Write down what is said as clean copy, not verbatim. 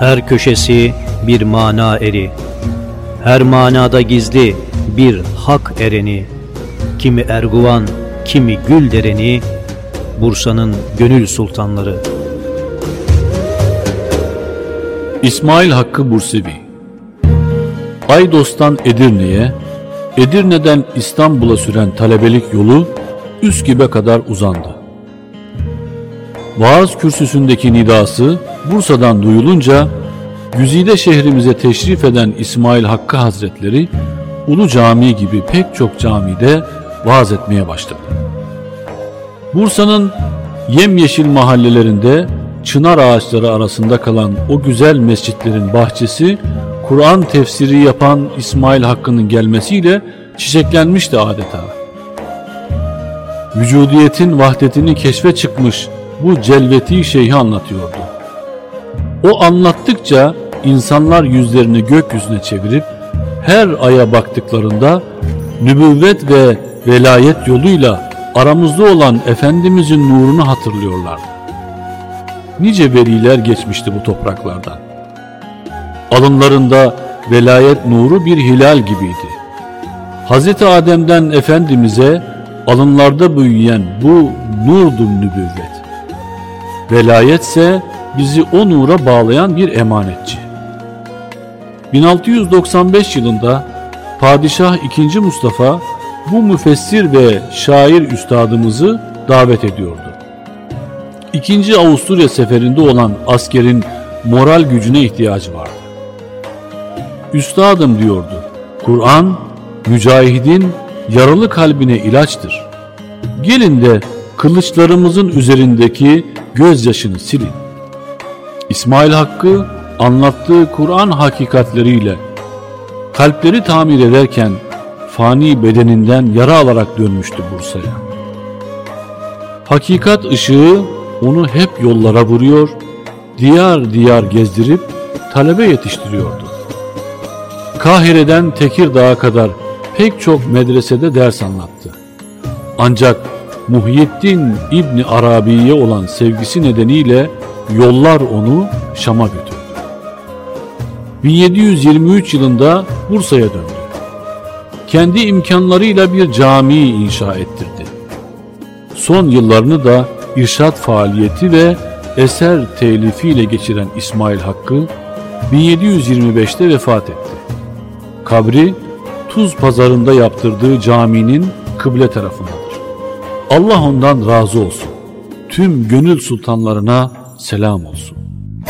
Her köşesi bir mana eri, her manada gizli bir hak ereni, kimi Erguvan, kimi Güldereni, Bursa'nın gönül sultanları. İsmail Hakkı Bursevi. Aydos'tan Edirne'ye, Edirne'den İstanbul'a süren talebelik yolu Üsküp'e kadar uzandı. Vaaz kürsüsündeki nidası Bursa'dan duyulunca güzide şehrimize teşrif eden İsmail Hakkı Hazretleri Ulu Cami gibi pek çok camide vaaz etmeye başladı. Bursa'nın yemyeşil mahallelerinde çınar ağaçları arasında kalan o güzel mescitlerin bahçesi Kur'an tefsiri yapan İsmail Hakkı'nın gelmesiyle çiçeklenmişti adeta. Vücudiyetin vahdetini keşfe çıkmış bu celveti şeyhi anlatıyordu. O anlattıkça insanlar yüzlerini gökyüzüne çevirip her aya baktıklarında nübüvvet ve velayet yoluyla aramızda olan Efendimizin nurunu hatırlıyorlardı. Nice veliler geçmişti bu topraklardan. Alınlarında velayet nuru bir hilal gibiydi. Hz. Adem'den Efendimiz'e alınlarda büyüyen bu nurdur nübüvvet. Velayetse bizi o nura bağlayan bir emanetçi. 1695 yılında Padişah II. Mustafa bu müfessir ve şair üstadımızı davet ediyordu. 2. Avusturya seferinde olan askerin moral gücüne ihtiyacı vardı. Üstadım diyordu, Kur'an mücahidin yaralı kalbine ilaçtır. Gelin de kılıçlarımızın üzerindeki gözyaşını silin. İsmail Hakkı anlattığı Kur'an hakikatleriyle kalpleri tamir ederken fani bedeninden yara alarak dönmüştü Bursa'ya. Hakikat ışığı onu hep yollara vuruyor, diyar diyar gezdirip talebe yetiştiriyordu. Kahire'den Tekirdağ'a kadar pek çok medresede ders anlattı. Ancak Muhyiddin İbni Arabi'ye olan sevgisi nedeniyle yollar onu Şam'a götürdü. 1723 yılında Bursa'ya döndü. Kendi imkanlarıyla bir cami inşa ettirdi. Son yıllarını da irşad faaliyeti ve eser telifiyle geçiren İsmail Hakkı 1725'te vefat etti. Kabri Tuz Pazarı'nda yaptırdığı caminin kıble tarafındadır. Allah ondan razı olsun. Tüm gönül sultanlarına selam olsun.